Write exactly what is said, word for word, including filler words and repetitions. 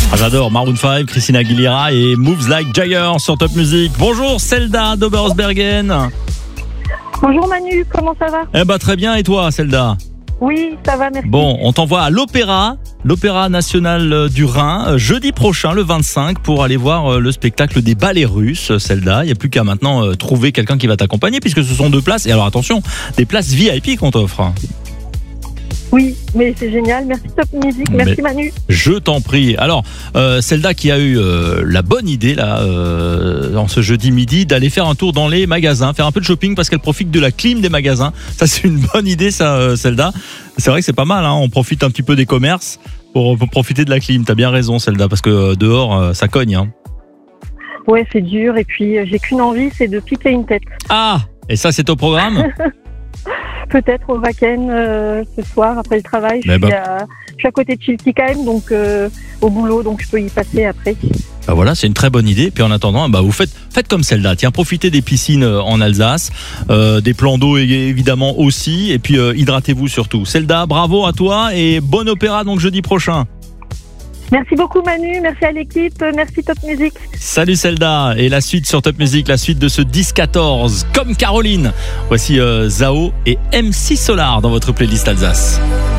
Ah, j'adore Maroon cinq, Christina Aguilera et Moves Like Jagger sur Top Music. Bonjour Zelda d'Obersbergen. Bonjour Manu, comment ça va? Eh bah très bien, et toi Zelda? Oui, ça va, merci. Bon, on t'envoie à l'Opéra, l'Opéra National du Rhin, jeudi prochain, le vingt-cinq, pour aller voir le spectacle des ballets russes, Zelda. Il n'y a plus qu'à maintenant trouver quelqu'un qui va t'accompagner, puisque ce sont deux places. Et alors attention, des places V I P qu'on t'offre. Oui, mais c'est génial. Merci Top Music, merci mais Manu. Je t'en prie. Alors, euh, Zelda qui a eu euh, la bonne idée là, euh, en ce jeudi midi, d'aller faire un tour dans les magasins, faire un peu de shopping parce qu'elle profite de la clim des magasins. Ça, c'est une bonne idée, ça, euh, Zelda. C'est vrai que c'est pas mal. Hein, on profite un petit peu des commerces pour, pour profiter de la clim. T'as bien raison, Zelda, parce que euh, dehors, euh, ça cogne. Hein. Ouais, c'est dur. Et puis, euh, j'ai qu'une envie, c'est de piquer une tête. Ah, et ça, c'est au programme. Peut-être au week-end euh, ce soir après le travail. Je suis, bah... à, je suis à côté de Chilty quand même, donc euh, au boulot, donc je peux y passer après. Bah voilà, c'est une très bonne idée. Puis en attendant, bah vous faites faites comme celle-là. Tiens, profitez des piscines en Alsace, euh, des plans d'eau évidemment aussi, et puis euh, hydratez-vous surtout. Zelda, bravo à toi et bon opéra donc jeudi prochain. Merci beaucoup Manu, merci à l'équipe, merci Top Music. Salut Zelda, et la suite sur Top Music, la suite de ce dix quatorze, comme Caroline. Voici euh, Zao et M C Solar dans votre playlist Alsace.